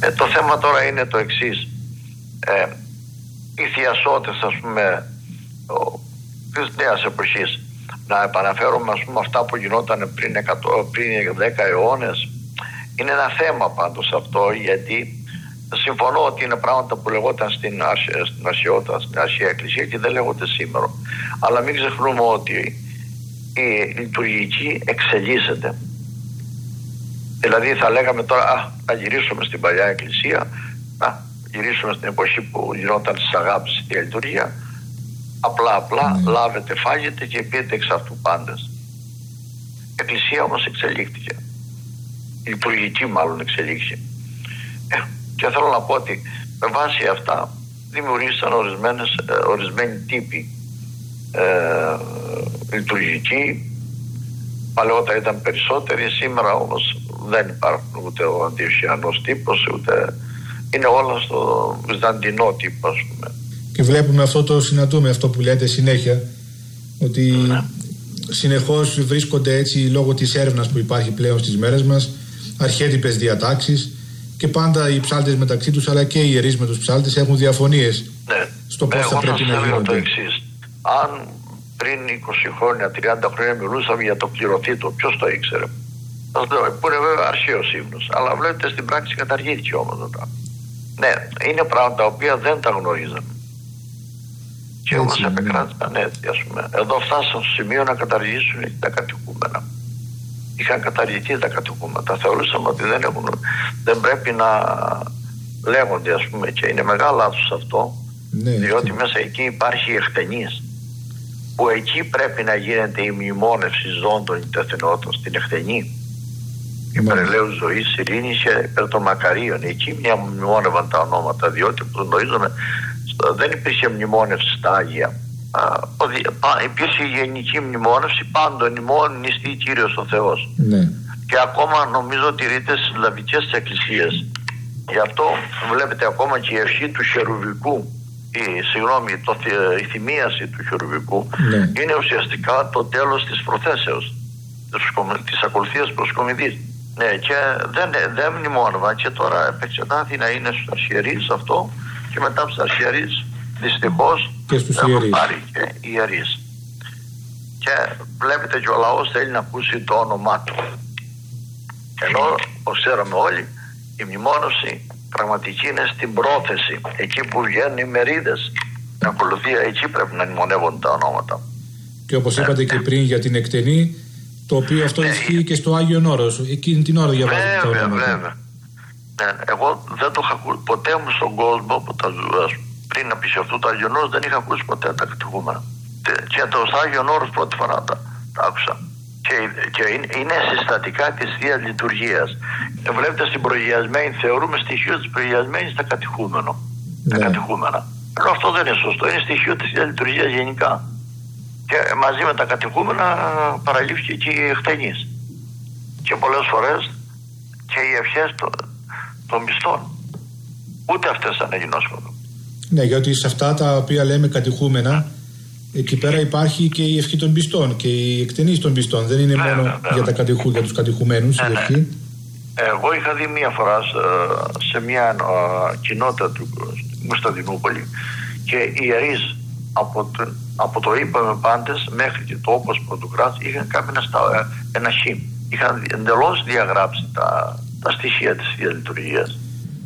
Το θέμα τώρα είναι το εξής. Οι θειασότες, ας πούμε, της νέας εποχής, να επαναφέρουμε, ας πούμε, αυτά που γινόταν πριν 10 αιώνες, είναι ένα θέμα πάντως αυτό, γιατί συμφωνώ ότι είναι πράγματα που λεγόταν στην αρχαιότητα, στην αρχαία εκκλησία και δεν λέγονται σήμερα. Αλλά μην ξεχνούμε ότι η λειτουργική εξελίσσεται. Δηλαδή θα λέγαμε τώρα, να γυρίσουμε στην παλιά εκκλησία, να γυρίσουμε στην εποχή που γινόταν στις αγάπης η λειτουργία, απλά λάβετε, φάγετε και πείτε εξ αυτού πάντες. Η εκκλησία όμως εξελίχθηκε. Η λειτουργική μάλλον εξελίχθηκε. Και θέλω να πω ότι με βάση αυτά δημιουργήσαν ορισμένοι τύποι λειτουργικοί. Παλαιότερα ήταν περισσότεροι, σήμερα όμως δεν υπάρχουν ούτε ο αντιοχιανός τύπος, ούτε είναι όλα στο βυζαντινό τύπο, ας πούμε. Και βλέπουμε αυτό, το συναντούμε αυτό που λέτε συνέχεια, ότι συνεχώς βρίσκονται έτσι λόγω της έρευνας που υπάρχει πλέον στις μέρες μας αρχέτυπες διατάξεις και πάντα οι ψάλτες μεταξύ τους αλλά και οι ιερείς με τους ψάλτες έχουν διαφωνίες στο πώς θα πρέπει να γίνονται. Το εξής. Αν πριν 20 χρόνια, 30 χρόνια μιλούσαμε για το κληρωθήτο, ποιος το ήξερε? Που είναι βέβαια αρχαίος ύμνος, αλλά βλέπετε στην πράξη καταργήθηκε όμως μετά. Ναι, είναι πράγματα τα οποία δεν τα γνωρίζαμε. Και όμως επεκράτησαν έτσι, ας πούμε. Εδώ φτάσαν στο σημείο να καταργήσουν τα κατοικούμενα. Είχαν καταργηθεί τα κατοικούμενα. Θεωρούσαμε ότι δεν πρέπει να λέγονται, ας πούμε, και είναι μεγάλο λάθος αυτό, διότι μέσα εκεί υπάρχει εκτενής. Που εκεί πρέπει να γίνεται η μνημόνευση ζώων των υπευθυνότητων στην εκτενή. Υπερελαίου ζωής, ειρήνης και υπέρ των μακαρίων. Εκεί μνημόνευαν τα ονόματα, διότι που γνωρίζουμε δεν υπήρχε μνημόνευση στα Άγια. Υπήρχε γενική μνημόνευση, πάντων ημών νηστεί Κύριος ο Θεός. Και ακόμα νομίζω τηρείται στις σλαβικές εκκλησίες. Γι' αυτό βλέπετε ακόμα και η ευχή του χερουβικού, η θυμίαση του χερουβικού είναι ουσιαστικά το τέλος της προθέσεως, της ακολουθίας προσκομιδής. Ναι, και δεν μνημόνευαν, και τώρα επεξετάθη να είναι στους αρχιερείς αυτό, και μετά στους αρχιερείς δυστυχώς έχουν πάρει και ιερείς. Και βλέπετε και ο λαός θέλει να ακούσει το όνομά του. Ενώ, όπως ξέρουμε όλοι, η μνημόνωση πραγματική είναι στην πρόθεση. Εκεί που βγαίνουν οι μερίδες, την ακολουθία, εκεί πρέπει να μνημονεύονται τα ονόματα. Και όπως είπατε και πριν για την εκτενή, το οποίο αυτό ισχύει και στο Άγιον Όρος. Εκείνη την ώρα διαβάζετε τα ονόματα. Βέβαια. Εγώ δεν το είχα ακούσει ποτέ μου στον κόσμο που πριν να πει σε αυτού το Άγιον Όρος, δεν είχα ακούσει ποτέ τα κατοικούμενα. Και το Άγιον Όρος πρώτη φορά τα άκουσα. Και είναι συστατικά της Θείας Λειτουργίας. Βλέπετε στην προγιασμένη, θεωρούμε στοιχείο της προγιασμένης τα κατοικούμενα. Ενώ αυτό δεν είναι σωστό, είναι στοιχείο της Θείας Λειτουργίας γενικά. Και μαζί με τα κατοικούμενα παραλήφθηκε και η εκτενής. Και πολλές φορές και οι ευχές των πιστών. Ούτε αυτές δεν έγιναν άσχολο. Ναι, γιατί σε αυτά τα οποία λέμε κατοικούμενα, εκεί πέρα υπάρχει και η ευχή των πιστών και η εκτενής των πιστών. Δεν είναι μόνο για τους κατοικουμένους η ευχή. Εγώ είχα δει μία φορά σε μια κοινότητα του Κωνσταντινούπολη και οι ιερείς από το είπαμε πάντες μέχρι και το όπως πρωτοκράτης είχαν κάνει ένα χ. Είχαν εντελώς διαγράψει τα στοιχεία της Θείας Λειτουργίας.